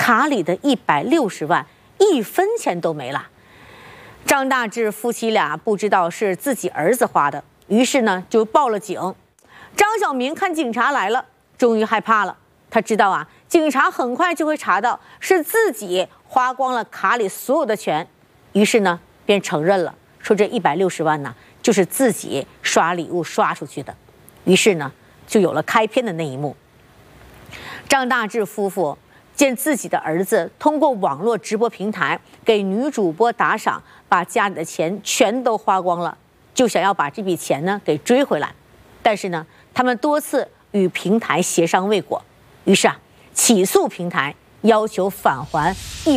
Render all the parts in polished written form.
卡里的160万1分钱都没了。张大志夫妻俩不知道是自己儿子花的，于是呢就报了警。张小明看警察来了，终于害怕了。他知道啊，警察很快就会查到是自己花光了卡里所有的钱，于是呢便承认了，说这160万呢就是自己刷礼物刷出去的。于是呢就有了开篇的那一幕。张大志夫妇见自己的儿子通过网络直播平台给女主播打赏，把家里的钱全都花光了，就想要把这笔钱呢给追回来。但是呢他们多次与平台协商未果，于是起诉平台，要求返还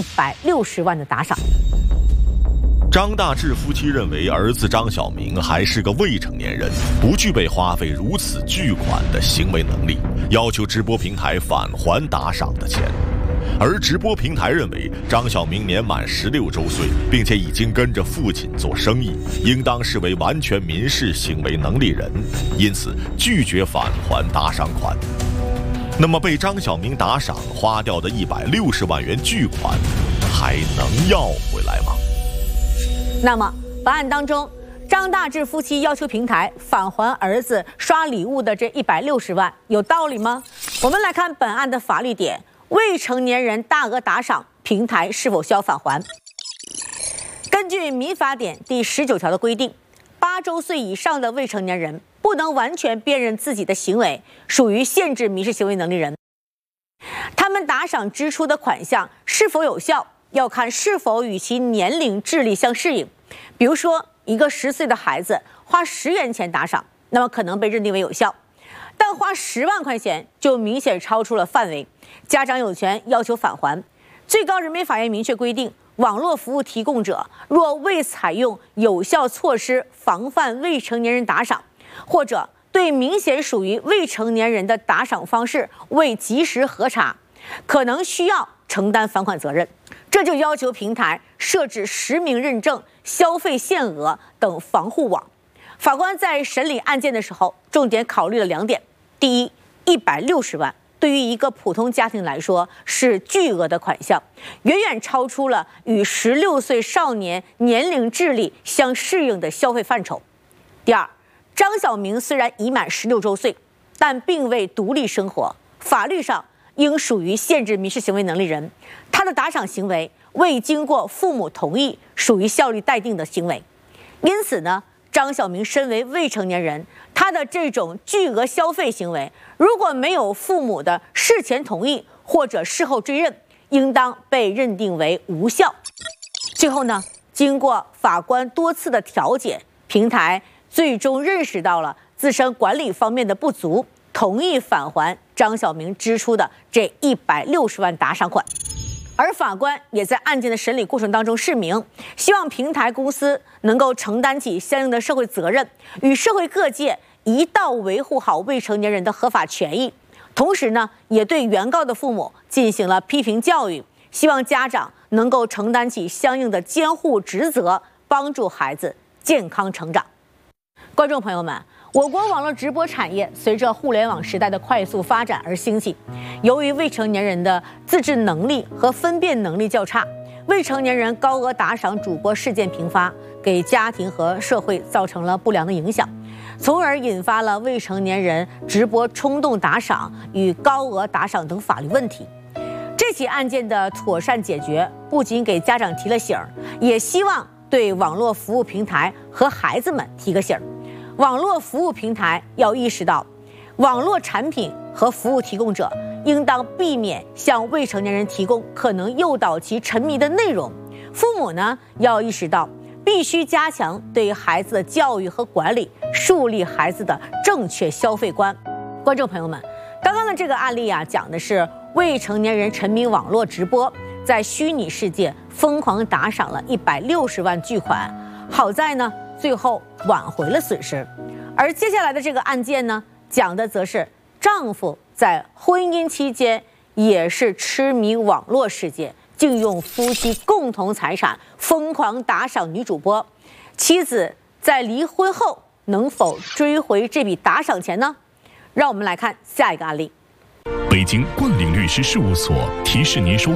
160万的打赏。 张大志夫妻认为儿子张小明还是个未成年人，不具备花费如此巨款的行为能力，要求直播平台返还打赏的钱。而直播平台认为张小明年满16周岁，并且已经跟着父亲做生意，应当视为完全民事行为能力人，因此拒绝返还打赏款。那么被张小明打赏花掉的160万元巨款还能要回来吗？ 那么本案当中，张大志夫妻要求平台返还儿子刷礼物的这160万，有道理吗？我们来看本案的法律点：未成年人大额打赏，平台是否需要返还？根据民法典第19条的规定，8周岁以上的未成年人不能完全辨认自己的行为，属于限制民事行为能力人。他们打赏支出的款项是否有效，要看是否与其年龄智力相适应。比如说一个10岁的孩子花10元钱打赏，那么可能被认定为有效，但花10万块钱就明显超出了范围，家长有权要求返还。最高人民法院明确规定，网络服务提供者若未采用有效措施防范未成年人打赏，或者对明显属于未成年人的打赏方式未及时核查，可能需要承担返款责任。这就要求平台设置实名认证、消费限额等防护网。法官在审理案件的时候，重点考虑了2点：第一，160万对于一个普通家庭来说是巨额的款项，远远超出了与16岁少年年龄智力相适应的消费范畴。第二，张小明虽然已满16周岁，但并未独立生活，法律上应属于限制民事行为能力人，他的打赏行为未经过父母同意，属于效力待定的行为。因此呢，张小明身为未成年人，他的这种巨额消费行为，如果没有父母的事前同意或者事后追认，应当被认定为无效。最后呢，经过法官多次的调解，平台最终认识到了自身管理方面的不足，同意返还张小明支出的这160万打赏款。而法官也在案件的审理过程当中释明，希望平台公司能够承担起相应的社会责任，与社会各界一道维护好未成年人的合法权益。同时呢，也对原告的父母进行了批评教育，希望家长能够承担起相应的监护职责，帮助孩子健康成长。观众朋友们，我国网络直播产业随着互联网时代的快速发展而兴起，由于未成年人的自制能力和分辨能力较差，未成年人高额打赏主播事件频发，给家庭和社会造成了不良的影响，从而引发了未成年人直播冲动打赏与高额打赏等法律问题。这起案件的妥善解决，不仅给家长提了醒，也希望对网络服务平台和孩子们提个醒。网络服务平台要意识到，网络产品和服务提供者应当避免向未成年人提供可能诱导其沉迷的内容。父母呢，要意识到必须加强对孩子的教育和管理，树立孩子的正确消费观。观众朋友们，刚刚的这个案例啊，讲的是未成年人沉迷网络直播，在虚拟世界疯狂打赏了160万巨款，好在呢最后挽回了损失。而接下来的这个案件呢，讲的则是丈夫在婚姻期间也是痴迷网络世界，竟用夫妻共同财产疯狂打赏女主播，妻子在离婚后能否追回这笔打赏钱呢？让我们来看下一个案例。 北京冠领律师事务所提示您收